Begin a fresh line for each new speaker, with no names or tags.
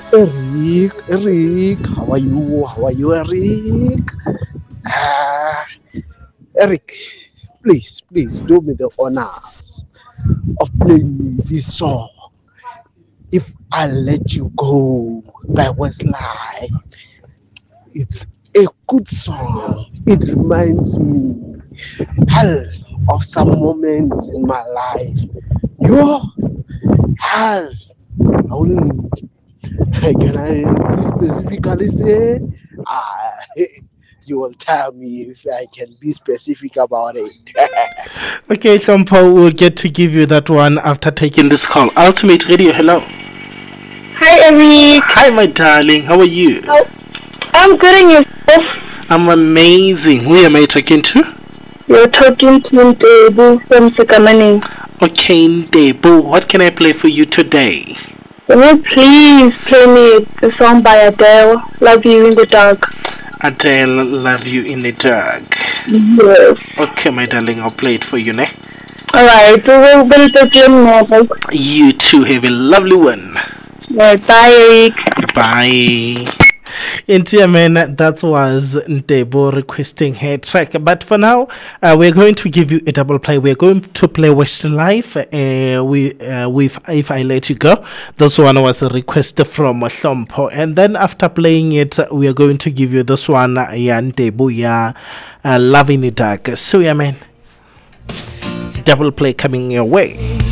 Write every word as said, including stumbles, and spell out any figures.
Eric, Eric, how are you? How are you, Eric? Ah, Eric, please, please do me the honors of playing me this song. If I Let You Go by Westlife. It's a good song. It reminds me hell of some moments in my life. Your hell. I wouldn't. Can I specifically say? Ah, you will tell me if I can be specific about it.
Okay, Sampo, we'll get to give you that one after taking this call. Ultimate Radio, hello.
Hi, Eric.
Hi, my darling. How are you?
How- I'm good and yourself?
I'm amazing. Who am I talking to?
You're talking to Ntebu from Sekamani.
Okay, Ndebo, what can I play for you today?
Can you please play me the song by Adele, Love You in the Dark?
Adele, Love You in the Dark.
Yes.
Okay, my darling, I'll play it for you, ne?
Alright, so we'll build the game now.
You too have a lovely one.
Right, bye, Eric.
Bye. Intia man, that was Ndebo requesting her track. But for now, uh, we're going to give you a double play. We're going to play Westlife. Uh, we uh, with If I Let You Go. This one was a request from Shompo. And then after playing it, we are going to give you this one, uh, ya Ndebo, ya uh, Love in the Dark. So yeah, man, double play coming your way.